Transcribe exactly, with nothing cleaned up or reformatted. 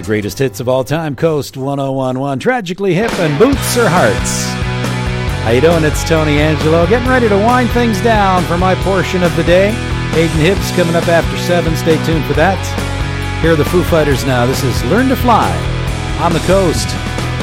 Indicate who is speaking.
Speaker 1: greatest hits of all time, Coast one oh one one, Tragically Hip and Boots or Hearts. How you doing? It's Tony Angelo, getting ready to wind things down for my portion of the day. Hayden Hibbs coming up after seven. Stay tuned for that. Here are the Foo Fighters now. This is Learn to Fly on the Coast.